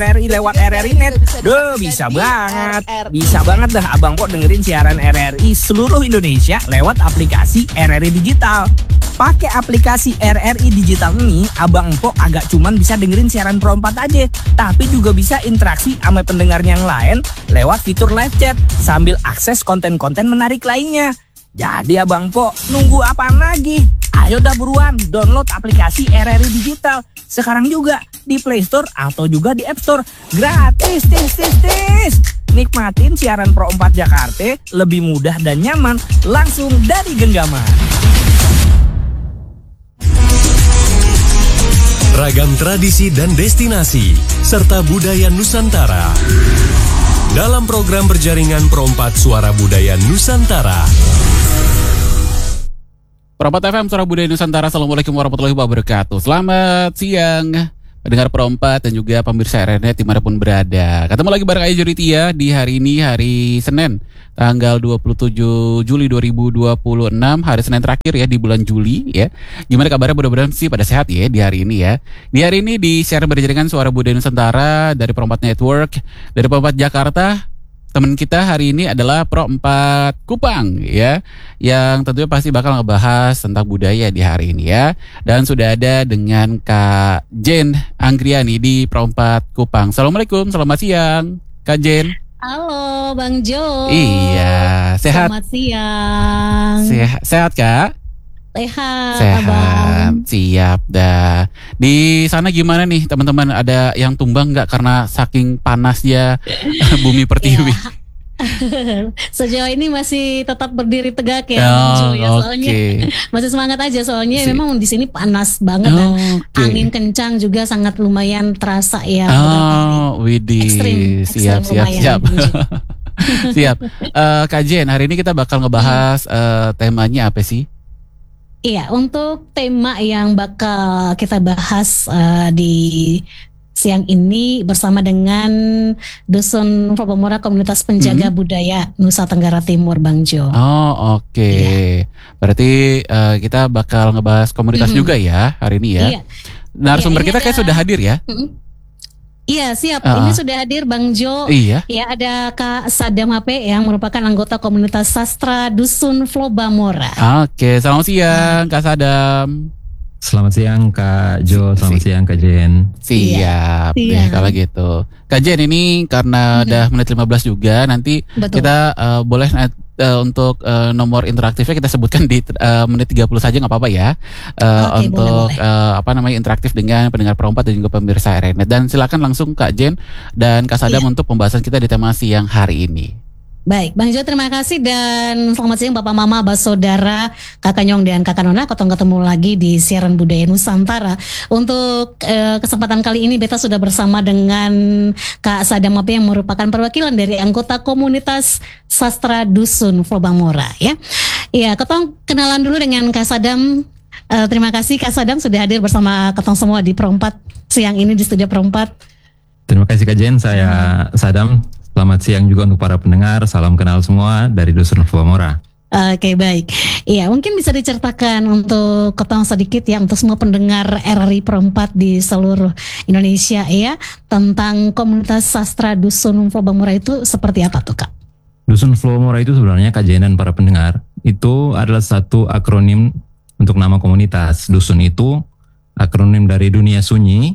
RRI lewat RRI Net. Duh, bisa banget dah Abang Po dengerin siaran RRI seluruh Indonesia lewat aplikasi RRI Digital. Pakai aplikasi RRI Digital ini, Abang Po agak cuman bisa dengerin siaran Pro 4 aja, tapi juga bisa interaksi sama pendengar yang lain lewat fitur live chat sambil akses konten-konten menarik lainnya. Jadi Abang Po, nunggu apaan lagi? Ayo dah buruan download aplikasi RRI Digital sekarang juga di Play Store atau juga di App Store. Gratis, tis. Nikmatin siaran Pro 4 Jakarta lebih mudah dan nyaman langsung dari genggaman. Ragam tradisi dan destinasi serta budaya Nusantara dalam program berjaringan Pro 4 Suara Budaya Nusantara. Pro 4 FM Suara Budaya Nusantara. Assalamualaikum warahmatullahi wabarakatuh. Selamat siang pendengar Pro 4 dan juga pemirsa RRI dimanapun berada. Ketemu lagi bareng Ayu Juritia di hari ini, hari Senin tanggal 27 Juli 2026, hari Senin terakhir ya di bulan Juli ya. Gimana kabarnya? Mudah-mudahan sih pada sehat ya di hari ini ya. Di hari ini di siaran berjaringan Suara Budaya Nusantara dari Pro 4 Network, dari Pro 4 Jakarta. Teman kita hari ini adalah Pro 4 Kupang ya, yang tentunya pasti bakal ngebahas tentang budaya di hari ini ya. Dan sudah ada dengan Kak Jen Anggriani di Pro 4 Kupang. Assalamualaikum, selamat siang Kak Jen. Halo Bang Jo. Iya, sehat. Selamat siang. Sehat Kak? Sehat Abang. Siap dah. Di sana gimana nih teman-teman? Ada yang tumbang nggak karena saking panasnya bumi pertiwi? Sejauh ini masih tetap berdiri tegak ya, Bang Jo ya. Soalnya masih semangat aja soalnya memang di sini panas banget dan angin kencang juga sangat lumayan terasa ya. Widih. Siap. Siap. Kak Jen, hari ini kita bakal ngebahas temanya apa sih? Iya, untuk tema yang bakal kita bahas di siang ini bersama dengan Dusun Flobamora Komunitas Penjaga Budaya Nusa Tenggara Timur, Bang Jo. Oh, oke. Iya. Berarti kita bakal ngebahas komunitas juga ya hari ini ya. Iya. Narasumber kita kayak sudah hadir ya. Iya, siap. Ini sudah hadir Bang Jo. Iya. Ya, ada Kak Sadam HP yang merupakan anggota komunitas sastra Dusun Flobamora. Oke, selamat siang Kak Sadam. Selamat siang Kak Jo, selamat siang Kak Jen. Siap. Ya, kalau gitu. Kak Jen, ini karena udah menit 15 juga, nanti kita boleh untuk nomor interaktifnya kita sebutkan di menit 30 saja, nggak apa-apa ya. Untuk boleh. Interaktif dengan pendengar Pro 4 dan juga pemirsa RRI. Dan silakan langsung Kak Jen dan Kak Sadam untuk pembahasan kita di tema siang hari ini. Baik, Bang Jo, terima kasih dan selamat siang Bapak Mama, Abah Saudara, Kakak Nyong dan Kakak Nona. Ketemu lagi di siaran Budaya Nusantara. Untuk kesempatan kali ini beta sudah bersama dengan Kak Sadam Mape yang merupakan perwakilan dari anggota komunitas sastra Dusun Flobamora ya. Iya, ketong kenalan dulu dengan Kak Sadam. Terima kasih Kak Sadam sudah hadir bersama ketong semua di Pro 4 siang ini di studio Pro 4. Terima kasih Kak Jen, saya Sadam. Selamat siang juga untuk para pendengar, salam kenal semua dari Dusun Flobamora. Oke, baik. Iya, mungkin bisa diceritakan untuk ketong sedikit ya untuk semua pendengar RRI Pro 4 di seluruh Indonesia ya tentang komunitas sastra Dusun Flobamora itu seperti apa tuh Kak? Dusun Flobamora itu sebenarnya Kak Jen dan para pendengar itu adalah satu akronim untuk nama komunitas. Dusun itu akronim dari dunia sunyi.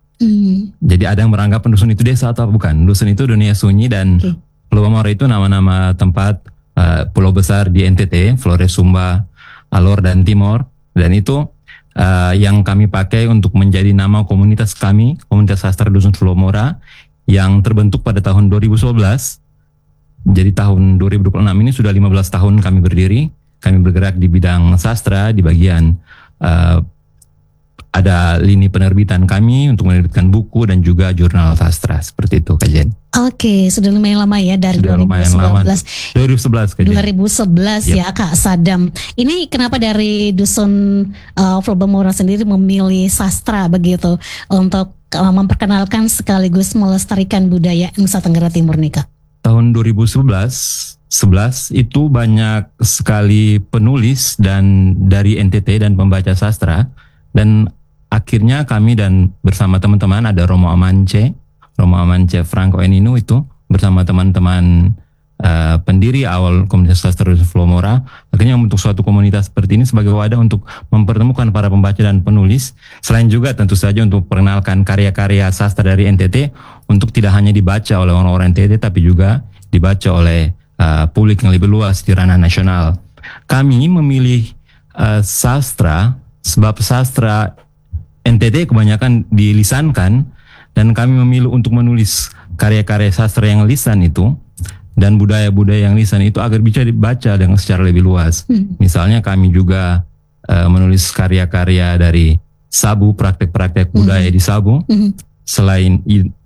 Jadi ada yang beranggap dusun itu desa atau bukan. Dusun itu dunia sunyi dan Flobamora itu nama-nama tempat pulau besar di NTT, Flores, Sumba, Alor dan Timor. Dan itu yang kami pakai untuk menjadi nama komunitas kami, komunitas sastra Dusun Flobamora yang terbentuk pada tahun 2011. Jadi tahun 2026 ini sudah 15 tahun kami berdiri. Kami bergerak di bidang sastra di bagian ada lini penerbitan kami untuk menerbitkan buku dan juga jurnal sastra seperti itu Kak Jen. Oke, sudah lumayan lama ya dari sudah 2011 Kak Jen. 2011 ya Kak Sadam. Ini kenapa dari Dusun Flobamora sendiri memilih sastra begitu untuk memperkenalkan sekaligus melestarikan budaya Nusa Tenggara Timur nih Kak? Tahun 2011 itu banyak sekali penulis dan dari NTT dan pembaca sastra dan akhirnya kami dan bersama teman-teman ada Romo Amance, Romo Amance Franco Eninu itu bersama teman-teman pendiri awal komunitas sastra Dusun Flomora, akhirnya membentuk suatu komunitas seperti ini sebagai wadah untuk mempertemukan para pembaca dan penulis, selain juga tentu saja untuk perkenalkan karya-karya sastra dari NTT untuk tidak hanya dibaca oleh orang-orang NTT tapi juga dibaca oleh publik yang lebih luas di ranah nasional. Kami memilih sastra sebab sastra NTT kebanyakan dilisankan, dan kami memilih untuk menulis karya-karya sastra yang lisan itu dan budaya-budaya yang lisan itu agar bisa dibaca dengan secara lebih luas. Misalnya kami juga menulis karya-karya dari Sabu, praktek-praktek budaya di Sabu. Selain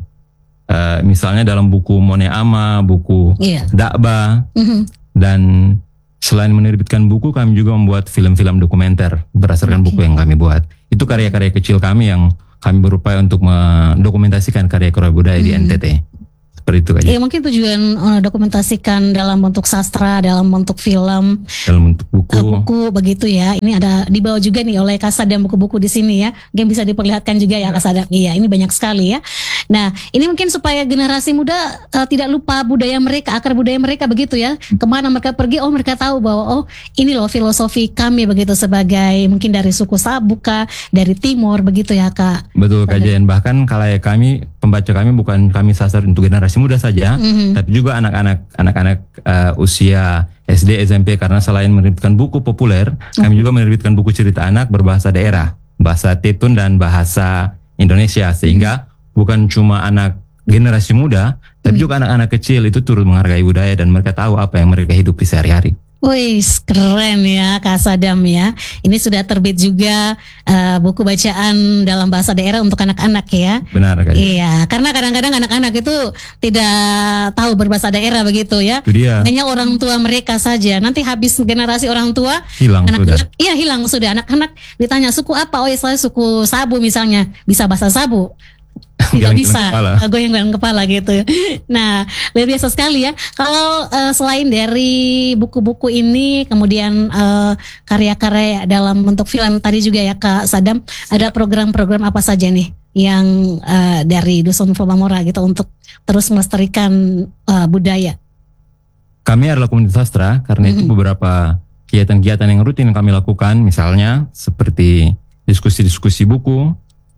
misalnya dalam buku Mone Ama, buku Dakba, dan selain menerbitkan buku, kami juga membuat film-film dokumenter berdasarkan buku yang kami buat. Itu karya-karya kecil kami yang kami berupaya untuk mendokumentasikan karya-karya budaya di NTT. Seperti itu aja. Ya, mungkin tujuan dokumentasikan dalam bentuk sastra, dalam bentuk film, dalam bentuk buku begitu ya. Ini ada dibawa juga nih oleh Kasadam buku-buku di sini ya. Mungkin bisa diperlihatkan juga ya Kasadam. Iya, ini banyak sekali ya. Nah, ini mungkin supaya generasi muda tidak lupa budaya mereka, akar budaya mereka begitu ya. Kemana mereka pergi, mereka tahu bahwa ini loh filosofi kami begitu sebagai mungkin dari suku Sabuka, dari Timur begitu ya Kak. Betul Kak Jen. Bahkan kalau kami, pembaca kami bukan kami sasar untuk generasi muda saja, tapi juga anak-anak usia SD, SMP, karena selain menerbitkan buku populer, kami juga menerbitkan buku cerita anak berbahasa daerah, bahasa Tetun dan bahasa Indonesia, sehingga bukan cuma anak generasi muda, tapi juga anak-anak kecil itu turut menghargai budaya dan mereka tahu apa yang mereka hidupi sehari-hari. Wih, keren ya Kak Sadam ya. Ini sudah terbit juga buku bacaan dalam bahasa daerah untuk anak-anak ya. Benar Kak. Iya, karena kadang-kadang anak-anak itu tidak tahu berbahasa daerah begitu ya. Itu dia. Hanya orang tua mereka saja. Nanti habis generasi orang tua, hilang anak-anak, iya hilang sudah. Anak-anak ditanya suku apa? Saya suku Sabu misalnya. Bisa bahasa Sabu. Tidak bisa, goyang-goyang kepala gitu. Nah, luar biasa sekali ya. Kalau selain dari buku-buku ini, kemudian karya-karya dalam bentuk film tadi juga ya Kak Sadam, ada program-program apa saja nih yang dari Dusun Flomora gitu untuk terus melestarikan budaya? Kami adalah komunitas sastra, karena itu beberapa kegiatan-kegiatan yang rutin kami lakukan, misalnya seperti diskusi-diskusi buku,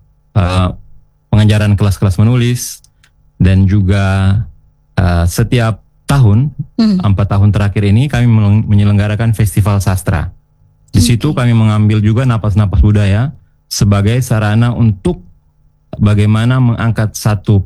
pengajaran kelas-kelas menulis, dan juga setiap tahun 4 tahun terakhir ini kami menyelenggarakan festival sastra. Di situ kami mengambil juga napas-napas budaya sebagai sarana untuk bagaimana mengangkat satu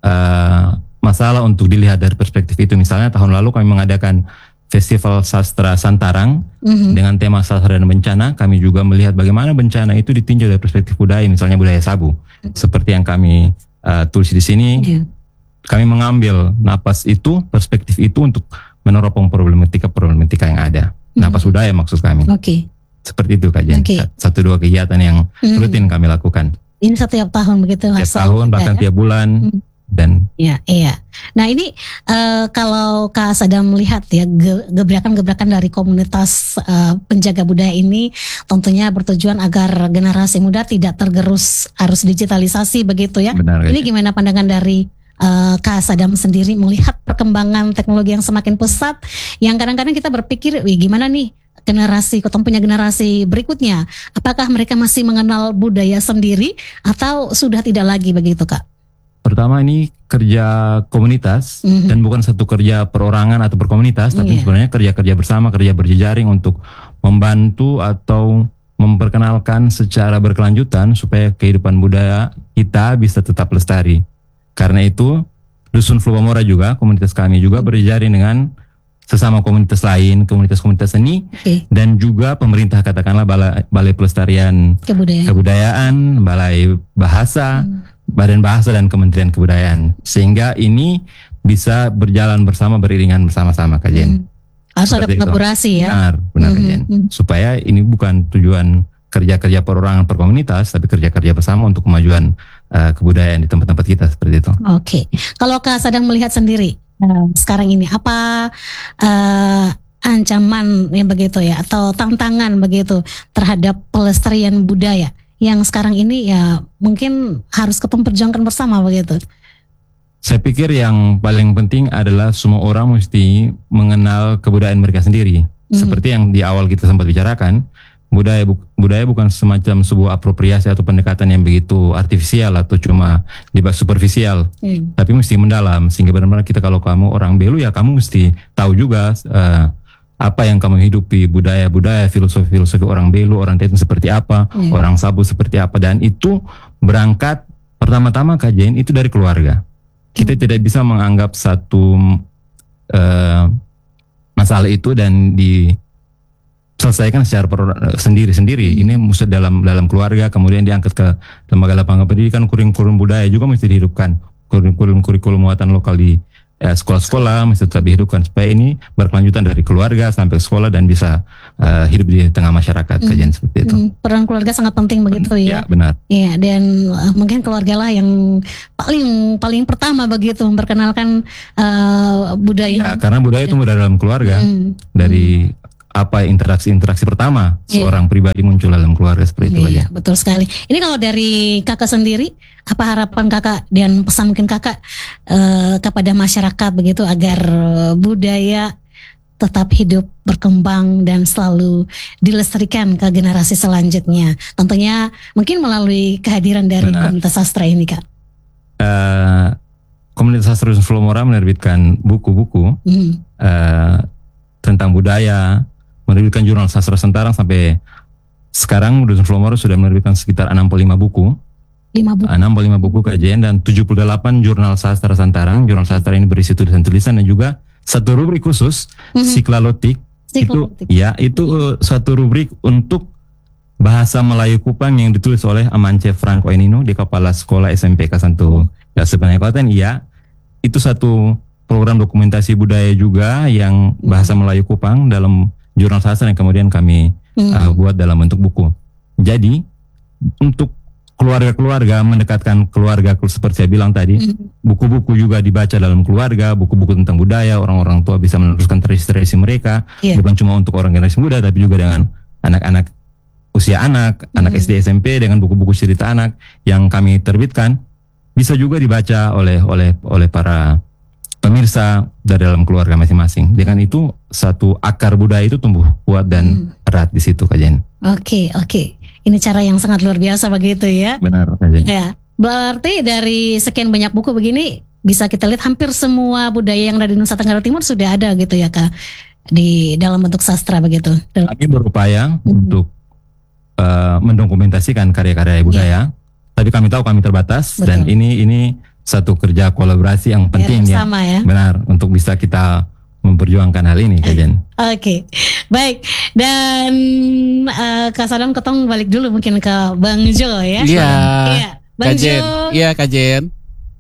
masalah untuk dilihat dari perspektif itu. Misalnya tahun lalu kami mengadakan Festival Sastra Santarang dengan tema sastra dan bencana. Kami juga melihat bagaimana bencana itu ditinjau dari perspektif budaya, misalnya budaya Sabu. Seperti yang kami tulis di sini, kami mengambil napas itu, perspektif itu untuk meneropong problematika yang ada. Napas budaya maksud kami. Seperti itu Kak Jen. 1-2 kegiatan yang rutin kami lakukan. Ini setiap tahun begitu? Setiap tahun, bahkan tiap bulan. Dan iya. Nah ini kalau Kak Sadam melihat ya gebrakan-gebrakan dari komunitas penjaga budaya ini tentunya bertujuan agar generasi muda tidak tergerus arus digitalisasi begitu ya. Benar, ini gimana pandangan dari Kak Sadam sendiri melihat perkembangan teknologi yang semakin pesat, yang kadang-kadang kita berpikir, gimana nih punya generasi berikutnya, apakah mereka masih mengenal budaya sendiri atau sudah tidak lagi begitu Kak? Pertama, ini kerja komunitas dan bukan satu kerja perorangan atau berkomunitas, tapi sebenarnya kerja-kerja bersama, kerja berjejaring untuk membantu atau memperkenalkan secara berkelanjutan supaya kehidupan budaya kita bisa tetap lestari. Karena itu Dusun Flomora juga, komunitas kami juga berjejaring dengan sesama komunitas lain, komunitas-komunitas seni, dan juga pemerintah, katakanlah Balai Pelestarian Kebudayaan, Balai Bahasa, Badan Bahasa, dan Kementerian Kebudayaan, sehingga ini bisa berjalan bersama, beriringan bersama-sama Kak Jen. Harus ada kolaborasi ya. Benar Kak Jen. Supaya ini bukan tujuan kerja-kerja perorangan per komunitas, tapi kerja-kerja bersama untuk kemajuan kebudayaan di tempat-tempat kita seperti itu. Kalau Kak Sadam melihat sendiri sekarang ini apa ancaman yang begitu ya, atau tantangan begitu terhadap pelestarian budaya yang sekarang ini ya mungkin harus kita perjuangkan bersama begitu? Saya pikir yang paling penting adalah semua orang mesti mengenal kebudayaan mereka sendiri. Seperti yang di awal kita sempat bicarakan, budaya bukan semacam sebuah apropriasi atau pendekatan yang begitu artifisial atau cuma superficial, tapi mesti mendalam, sehingga benar-benar kita, kalau kamu orang Belu ya kamu mesti tahu juga apa yang kamu hidupi, budaya-budaya, filosofi orang Belu, orang Teton seperti apa, orang Sabu seperti apa, dan itu berangkat pertama-tama kajian itu dari keluarga. Kita tidak bisa menganggap satu masalah itu dan diselesaikan secara sendiri-sendiri. Ini mesti dalam keluarga, kemudian diangkat ke lembaga lapangan pendidikan, kurikulum budaya juga mesti dihidupkan. Kurikulum muatan lokal di sekolah-sekolah mesti tetap dihidupkan supaya ini berkelanjutan dari keluarga sampai sekolah dan bisa hidup di tengah masyarakat. Kajian seperti itu. Peran keluarga sangat penting begitu ya. Ya, benar. Iya, dan mungkin keluarga lah yang paling pertama begitu memperkenalkan budaya. Ya, karena budaya itu dari dalam keluarga. Dari apa interaksi pertama seorang pribadi muncul dalam keluarga seperti itu aja. Betul sekali. Ini kalau dari kakak sendiri, apa harapan kakak dan pesan mungkin kakak kepada masyarakat begitu agar budaya tetap hidup, berkembang dan selalu dilestarikan ke generasi selanjutnya. Tentunya mungkin melalui kehadiran dari komunitas sastra ini, Kak. Komunitas Sastra Dusun Flomora menerbitkan buku-buku tentang budaya, menerbitkan jurnal sastra Sentarang. Sampai sekarang Dusun Flomora sudah menerbitkan sekitar 65 buku. 65 buku kajian dan 78 jurnal sastra Sentarang. Jurnal sastra ini berisi tulisan-tulisan dan juga satu rubrik khusus Siklalotik. Itu satu rubrik untuk bahasa Melayu Kupang yang ditulis oleh Amance Franco Enino di Kepala Sekolah SMP K1 Sebenarnya Klaten. Itu satu program dokumentasi budaya juga yang bahasa Melayu Kupang dalam jurnal sastra yang kemudian kami buat dalam bentuk buku. Jadi untuk keluarga-keluarga, mendekatkan keluarga seperti saya bilang tadi, buku-buku juga dibaca dalam keluarga, buku-buku tentang budaya, orang-orang tua bisa meneruskan tradisi mereka, bukan cuma untuk orang generasi muda tapi juga dengan anak-anak usia anak SD SMP, dengan buku-buku cerita anak yang kami terbitkan bisa juga dibaca oleh para pemirsa dari dalam keluarga masing-masing. Dengan itu satu akar budaya itu tumbuh kuat dan erat di situ kajian. Oke. Ini cara yang sangat luar biasa begitu ya. Benar kajian. Ya, berarti dari sekian banyak buku begini bisa kita lihat hampir semua budaya yang ada di Nusa Tenggara Timur sudah ada gitu ya, Kak, di dalam bentuk sastra begitu. Kami berupaya untuk mendokumentasikan karya-karya budaya, tapi kami tahu kami terbatas. Betul. Dan ini satu kerja kolaborasi yang penting ya. Benar, untuk bisa kita memperjuangkan hal ini kajian. Oke. Baik. Dan Kak Sadam ketong balik dulu mungkin ke Bang Jo ya. Iya. Bang Jo. Iya, Kajen.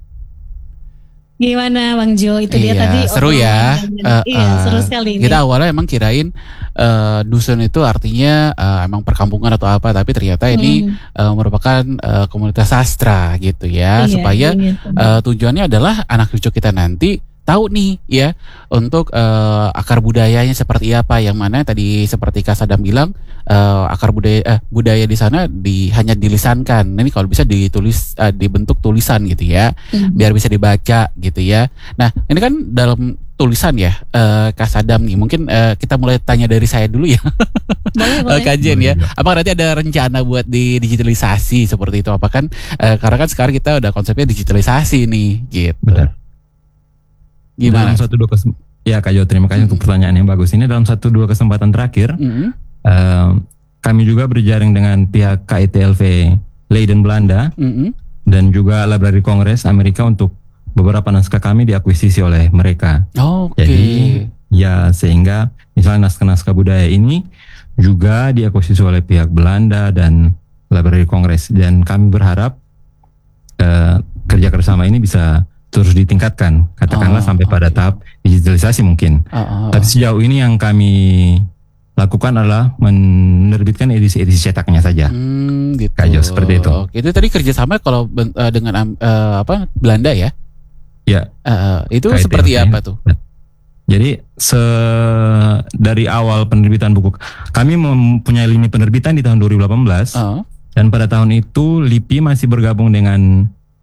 Gimana Bang Jo? Itu dia tadi. Seru ya. Seru sekali ini. Kita awalnya emang kirain dusun itu artinya emang perkampungan atau apa, tapi ternyata ini merupakan komunitas sastra gitu ya. Supaya tujuannya adalah anak cucu kita nanti tahu nih ya untuk akar budayanya seperti apa, yang mana tadi seperti Kak Sadam bilang akar budaya di sana hanya dilisankan. Ini kalau bisa ditulis dibentuk tulisan gitu ya, biar bisa dibaca gitu ya. Nah ini kan dalam tulisan ya Kak Sadam nih, mungkin kita mulai tanya dari saya dulu ya. Boleh. Kajian ya, apa nanti ada rencana buat digitalisasi seperti itu apa kan, karena kan sekarang kita udah konsepnya digitalisasi nih gitu. Benar. Gimana? Dalam ya Kak Jo, terima kasih untuk pertanyaan yang bagus ini. Dalam 1-2 kesempatan terakhir kami juga berjaring dengan pihak KITLV Leiden Belanda dan juga Library Congress Amerika untuk beberapa naskah kami diakuisisi oleh mereka. Jadi ya sehingga misalnya naskah-naskah budaya ini juga diakuisisi oleh pihak Belanda dan Library Congress, dan kami berharap kerja kerjasama ini bisa terus ditingkatkan, katakanlah sampai pada tahap digitalisasi mungkin. Tapi sejauh ini yang kami lakukan adalah menerbitkan edisi-edisi cetaknya saja. Gitu. Kajo, seperti itu. Itu tadi kerjasama kalau dengan Belanda ya? Ya. Itu KITLV, seperti apa tuh? Jadi dari awal penerbitan buku, kami mempunyai lini penerbitan di tahun 2018. Dan pada tahun itu LIPI masih bergabung dengan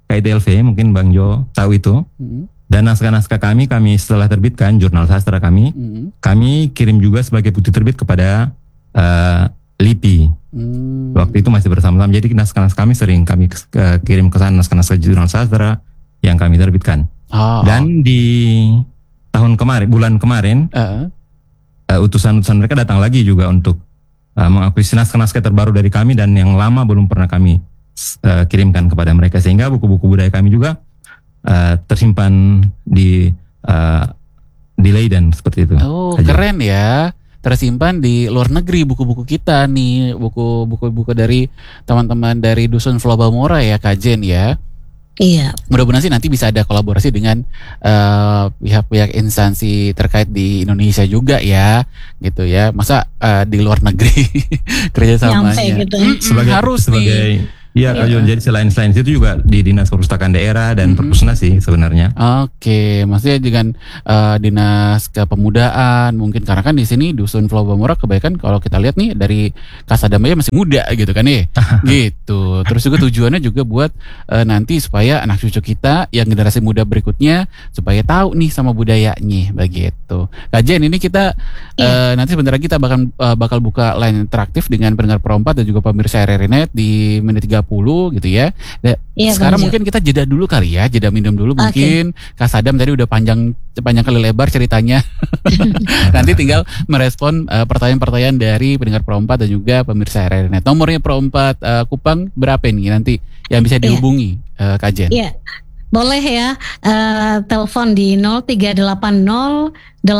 KITLV, mungkin Bang Jo tahu itu. Dan naskah-naskah kami setelah terbitkan, jurnal sastra kami kirim juga sebagai bukti terbit kepada LIPI. Waktu itu masih bersama-sama, jadi naskah-naskah kami sering kami kirim ke sana, naskah-naskah jurnal sastra yang kami terbitkan. Dan di bulan kemarin, utusan-utusan mereka datang lagi juga untuk mengakuisisi naskah-naskah terbaru dari kami dan yang lama belum pernah kami kirimkan kepada mereka, sehingga buku-buku budaya kami juga tersimpan di Leiden seperti itu. Keren ya, tersimpan di luar negeri buku-buku kita nih, buku-buku dari teman-teman dari Dusun Floa Bamora ya Kak Jen ya. Iya. Mudah-mudahan sih nanti bisa ada kolaborasi dengan pihak-pihak instansi terkait di Indonesia juga ya, gitu ya. Masa di luar negeri kerjasamanya gitu. Harus nih. Iya, jadi selain itu juga di Dinas Perpustakaan Daerah dan Perpusnas sih sebenarnya. Oke, maksudnya dengan Dinas Kepemudaan mungkin, karena kan di sini Dusun Floa Bamora kebanyakan kalau kita lihat nih dari Kasadam aja masih muda gitu kan nih. Gitu. Terus juga tujuannya juga buat nanti supaya anak cucu kita yang generasi muda berikutnya supaya tahu nih sama budayanya begitu. Kak Jen, ini kita nanti sebentar lagi kita bakal buka line interaktif dengan pendengar Pro4 dan juga pemirsa RRI.net di menit 30 gitu ya. Sekarang mungkin kita jeda dulu kali ya, jeda minum dulu mungkin. Kak Sadam tadi udah panjang kali lebar ceritanya. Nanti tinggal merespon pertanyaan-pertanyaan dari pendengar Pro4 dan juga pemirsa RRI.net. Nomornya Pro4 Kupang berapa nih nanti yang bisa dihubungi Kak Jen? Iya. Boleh ya, telepon di 0380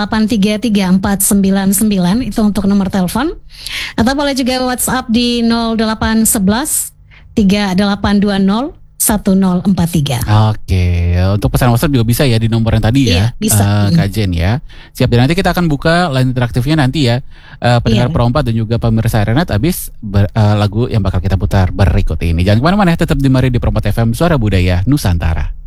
833 499 itu untuk nomor telepon. Atau boleh juga WhatsApp di 0811 3820 1043. Oke, untuk pesan WhatsApp juga bisa ya di nomor yang tadi ya, bisa. Kak Jen ya. Siap, dan nanti kita akan buka line interaktifnya nanti ya, pendengar Pro4 dan juga pemirsa RRI.net habis lagu yang bakal kita putar berikut ini. Jangan kemana-mana, tetap di Mari di Pro4 FM Suara Budaya Nusantara.